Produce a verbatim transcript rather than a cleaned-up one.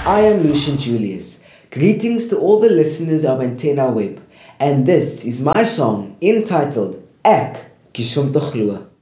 I am Lucian Julius. Greetings to all the listeners of Antenna Web, and this is my song entitled Ek Kisum Te Glo.